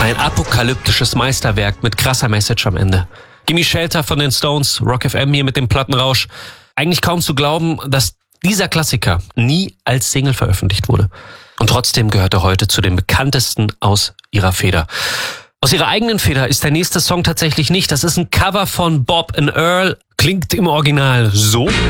Ein apokalyptisches Meisterwerk mit krasser Message am Ende. Gimme Shelter von den Stones, Rock FM hier mit dem Plattenrausch. Eigentlich kaum zu glauben, dass dieser Klassiker nie als Single veröffentlicht wurde. Und trotzdem gehört er heute zu den bekanntesten aus ihrer Feder. Aus ihrer eigenen Feder ist der nächste Song tatsächlich nicht. Das ist ein Cover von Bob and Earl. Klingt im Original so.